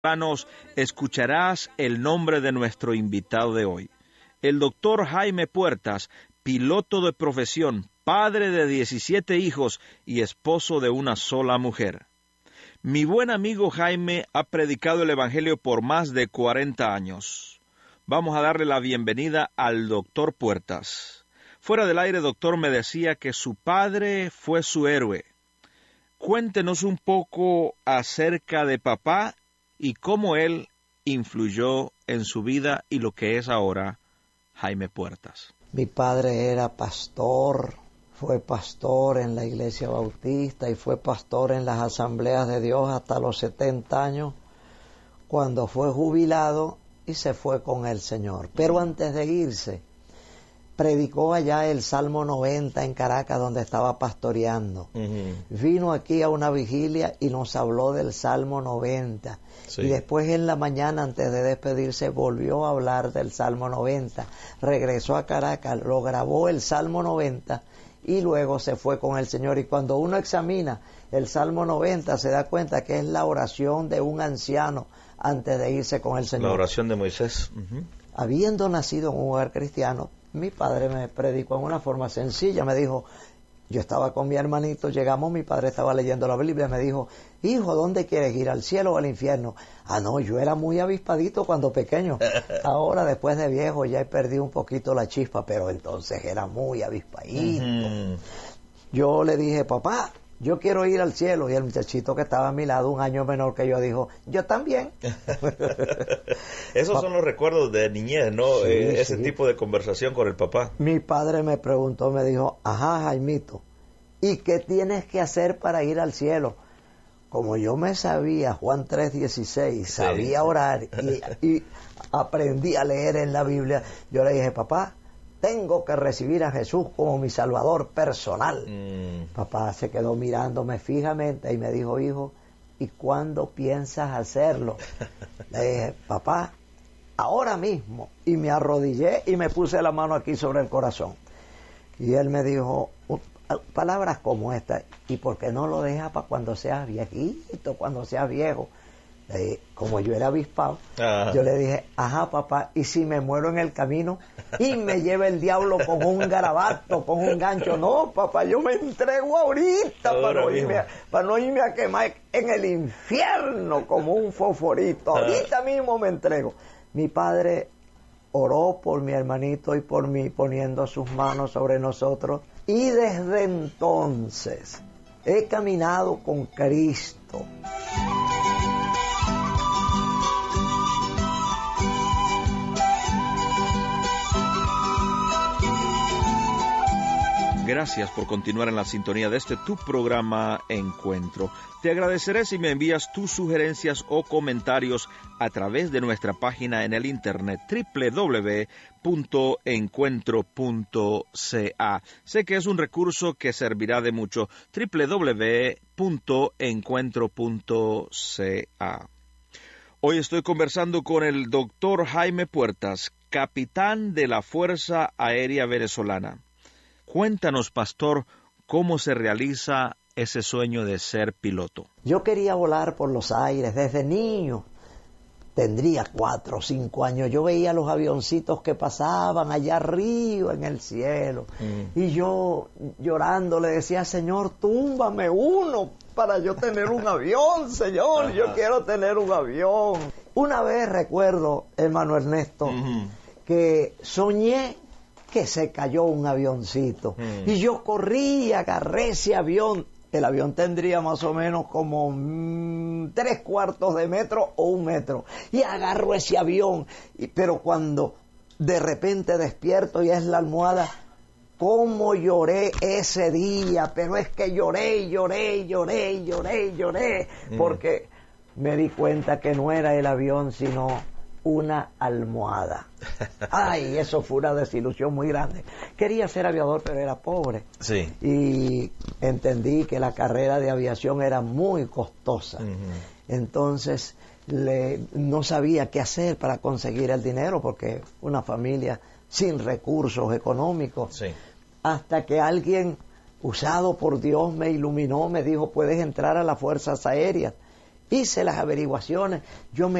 escucharás el nombre de nuestro invitado de hoy. El doctor Jaime Puertas, piloto de profesión, padre de 17 hijos y esposo de una sola mujer. Mi buen amigo Jaime ha predicado el Evangelio por más de 40 años. Vamos a darle la bienvenida al doctor Puertas. Fuera del aire, doctor, me decía que su padre fue su héroe. Cuéntenos un poco acerca de papá y cómo él influyó en su vida y lo que es ahora Jaime Puertas. Mi padre era pastor, fue pastor en la Iglesia Bautista y fue pastor en las Asambleas de Dios hasta los 70 años, cuando fue jubilado y se fue con el Señor. Pero antes de irse, predicó allá el Salmo 90 en Caracas, donde estaba pastoreando. Vino aquí a una vigilia y nos habló del Salmo 90. Sí. Y después en la mañana, antes de despedirse, volvió a hablar del Salmo 90. Regresó a Caracas, lo grabó el Salmo 90 y luego se fue con el Señor. Y cuando uno examina el Salmo 90, se da cuenta que es la oración de un anciano antes de irse con el Señor. La oración de Moisés. Habiendo nacido en un hogar cristiano, mi padre me predicó en una forma sencilla. Me dijo, yo estaba con mi hermanito, llegamos, mi padre estaba leyendo la Biblia, me dijo, hijo, ¿dónde quieres ir, al cielo o al infierno? No, yo era muy avispadito cuando pequeño. Ahora, después de viejo, ya he perdido un poquito la chispa, pero entonces era muy avispadito. Yo le dije, papá, yo quiero ir al cielo. Y el muchachito que estaba a mi lado, un año menor que yo, dijo, yo también. Esos son los recuerdos de niñez, ¿no? Sí, ese tipo de conversación con el papá. Mi padre me preguntó, me dijo, ajá, Jaimito, ¿y qué tienes que hacer para ir al cielo? Como yo me sabía Juan 3:16, sabía orar y aprendí a leer en la Biblia, yo le dije, papá, tengo que recibir a Jesús como mi Salvador personal. Papá se quedó mirándome fijamente y me dijo, hijo, ¿y cuándo piensas hacerlo? Le dije, papá, ahora mismo. Y me arrodillé y me puse la mano aquí sobre el corazón. Y él me dijo palabras como estas, ¿y por qué no lo dejas para cuando seas viejito, cuando seas viejo? Como yo era avispado, yo le dije, ajá, papá, ¿y si me muero en el camino y me lleva el diablo con un garabato, con un gancho? No, papá, yo me entrego ahorita para no irme a quemar en el infierno como un fosforito. Ahorita mismo me entrego. Mi padre oró por mi hermanito y por mí, poniendo sus manos sobre nosotros, y desde entonces he caminado con Cristo. Gracias por continuar en la sintonía de tu programa Encuentro. Te agradeceré si me envías tus sugerencias o comentarios a través de nuestra página en el internet www.encuentro.ca. Sé que es un recurso que servirá de mucho. www.encuentro.ca. Hoy estoy conversando con el doctor Jaime Puertas, capitán de la Fuerza Aérea Venezolana. Cuéntanos, pastor, cómo se realiza ese sueño de ser piloto. Yo quería volar por los aires desde niño. Tendría 4 o 5 años. Yo veía los avioncitos que pasaban allá arriba en el cielo. Y yo, llorando, le decía, Señor, túmbame uno para yo tener un avión, Señor. Yo quiero tener un avión. Una vez recuerdo, hermano Ernesto, que soñé que se cayó un avioncito. Y yo corrí y agarré ese avión. El avión tendría más o menos como 3/4 de metro o 1 metro. Y agarro ese avión. Pero cuando de repente despierto y es la almohada, cómo lloré ese día. Pero es que lloré, porque me di cuenta que no era el avión, sino una almohada. Ay, eso fue una desilusión muy grande. Quería ser aviador, pero era pobre. Sí. Y entendí que la carrera de aviación era muy costosa. Entonces, no sabía qué hacer para conseguir el dinero, porque una familia sin recursos económicos. Sí. Hasta que alguien usado por Dios me iluminó, me dijo, puedes entrar a las Fuerzas Aéreas. hice las averiguaciones, yo me